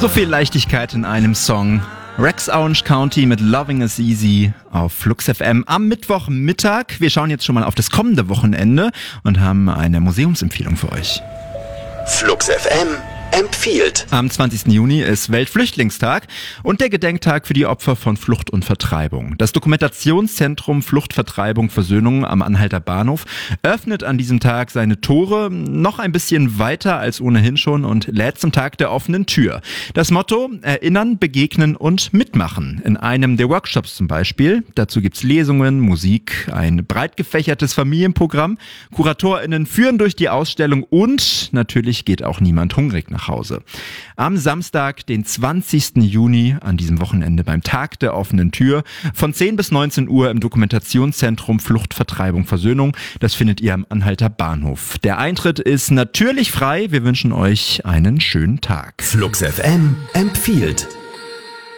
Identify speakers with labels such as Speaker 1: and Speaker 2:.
Speaker 1: So viel Leichtigkeit in einem Song. Rex Orange County mit Loving Is Easy auf Flux FM am Mittwochmittag. Wir schauen jetzt schon mal auf das kommende Wochenende und haben eine Museumsempfehlung für euch.
Speaker 2: Flux FM empfiehlt.
Speaker 1: Am 20. Juni ist Weltflüchtlingstag und der Gedenktag für die Opfer von Flucht und Vertreibung. Das Dokumentationszentrum Flucht, Vertreibung, Versöhnung am Anhalter Bahnhof öffnet an diesem Tag seine Tore noch ein bisschen weiter als ohnehin schon und lädt zum Tag der offenen Tür. Das Motto: Erinnern, begegnen und mitmachen. In einem der Workshops zum Beispiel. Dazu gibt's Lesungen, Musik, ein breit gefächertes Familienprogramm. KuratorInnen führen durch die Ausstellung und natürlich geht auch niemand hungrig nach Hause. Am Samstag, den 20. Juni, an diesem Wochenende beim Tag der offenen Tür, von 10 bis 19 Uhr im Dokumentationszentrum Flucht, Vertreibung, Versöhnung. Das findet ihr am Anhalter Bahnhof. Der Eintritt ist natürlich frei. Wir wünschen euch einen schönen Tag.
Speaker 2: Flux FM empfiehlt.